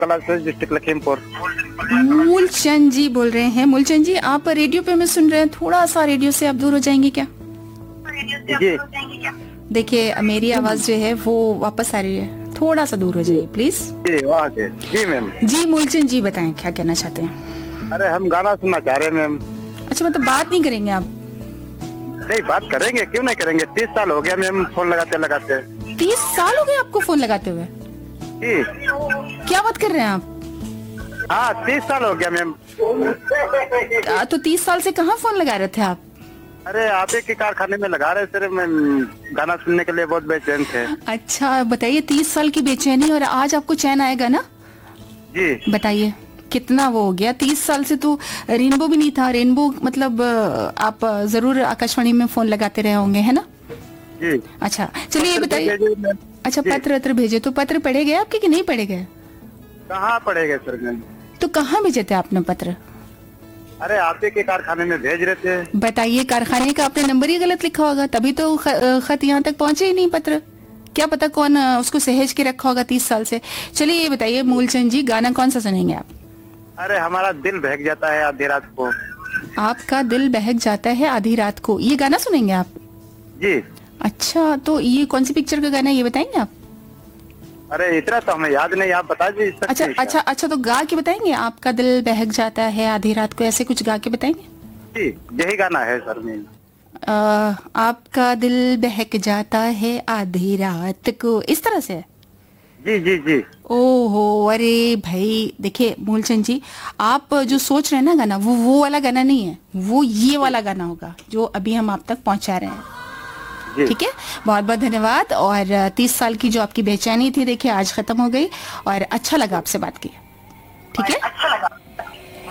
Classes, district Lakhimpur. Moolchand जी बोल रहे हैं। मूलचंद जी, आप रेडियो पे में सुन रहे हैं, थोड़ा सा रेडियो से आप दूर हो जाएंगे क्या? जी देखिए मेरी आवाज जो है वो वापस आ रही है, थोड़ा सा दूर हो जाइए प्लीज। जी वहाँ से। जी मैम। जी मूलचंद जी बताएं क्या कहना चाहते हैं? अरे हम गाना सुनना चाह रहे हैं मैम। अच्छा, मतलब बात नहीं करेंगे आप? नहीं, बात करेंगे, क्यों नहीं करेंगे। 30 साल हो गया मैम फोन लगाते लगाते। 30 साल हो गए आपको फोन लगाते हुए? जी। क्या बात कर रहे हैं आप? हाँ 30 साल हो गया मैम। तो 30 साल से कहाँ फोन लगा रहे थे आप? अरे आप के कारखाने में लगा रहे सर, मैं गाना सुनने के लिए बहुत बेचैन थे। अच्छा बताइए, 30 साल की बेचैनी और आज आपको चैन आएगा ना? जी बताइए कितना वो हो गया। 30 साल से तो रेनबो भी नहीं था। रेनबो मतलब आप जरूर आकाशवाणी में फोन लगाते रहे होंगे, है ना? जी। अच्छा चलिए ये बताइए। अच्छा पत्र वत्र भेजे, तो पत्र पढ़े गए आपके कि नहीं पढ़े गए? कहाँ पड़ेगा सर मैम। तो कहाँ भेजे थे आपने पत्र? अरे आप के कारखाने में भेज रहे थे। बताइए, कारखाने का आपने नंबर ही गलत लिखा होगा, तभी तो खत यहाँ तक पहुंचे ही नहीं पत्र। क्या पता कौन उसको सहेज के रखा होगा 30 साल से। चलिए ये बताइए मूलचंद जी, गाना कौन सा सुनेंगे आप? अरे हमारा दिल बहक जाता है आधी रात को। आपका दिल बहक जाता है आधी रात को, ये गाना सुनेंगे आप? जी। अच्छा, तो ये कौन सी पिक्चर का गाना है, ये बताएंगे आप? अरे इतना तो हमें याद नहीं, आप बता दीजिए। अच्छा तो गा के बताएंगे? आपका दिल बहक जाता है आधी रात को, ऐसे कुछ गा के बताएंगे? जी यही गाना है सर में। आपका दिल बहक जाता है आधी रात को, इस तरह से? जी जी जी। ओहो, अरे भाई देखिए मूलचंद जी, आप जो सोच रहे हैं ना गाना, वो वाला गाना नहीं है, वो ये वाला गाना होगा जो अभी हम आप तक पहुंचा रहे हैं। ठीक है, बहुत बहुत धन्यवाद। और 30 साल की जो आपकी बेचैनी थी देखिए आज खत्म हो गई और अच्छा लगा आपसे बात की।